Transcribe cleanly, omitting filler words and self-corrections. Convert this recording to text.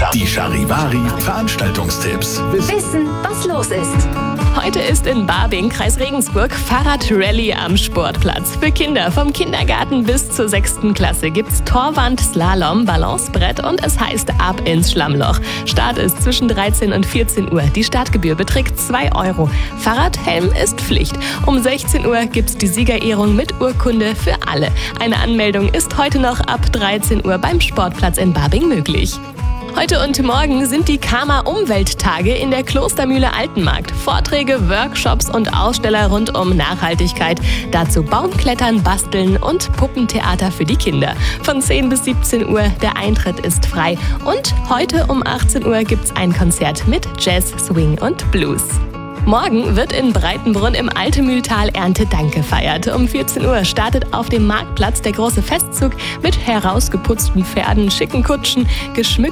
Die Charivari Veranstaltungstipps. Wissen, was los ist. Heute ist in Barbing, Kreis Regensburg, Fahrradrallye am Sportplatz. Für Kinder vom Kindergarten bis zur 6. Klasse gibt's Torwand, Slalom, Balancebrett und es heißt ab ins Schlammloch. Start ist zwischen 13 und 14 Uhr. Die Startgebühr beträgt 2 €. Fahrradhelm ist Pflicht. Um 16 Uhr gibt's die Siegerehrung mit Urkunde für alle. Eine Anmeldung ist heute noch ab 13 Uhr beim Sportplatz in Barbing möglich. Heute und morgen sind die Kama-Umwelttage in der Klostermühle Altenmarkt. Vorträge, Workshops und Aussteller rund um Nachhaltigkeit. Dazu Baumklettern, Basteln und Puppentheater für die Kinder. Von 10 bis 17 Uhr, der Eintritt ist frei. Und heute um 18 Uhr gibt's ein Konzert mit Jazz, Swing und Blues. Morgen wird in Breitenbrunn im Altemühltal Erntedank gefeiert. Um 14 Uhr startet auf dem Marktplatz der große Festzug mit herausgeputzten Pferden, schicken Kutschen, geschmückten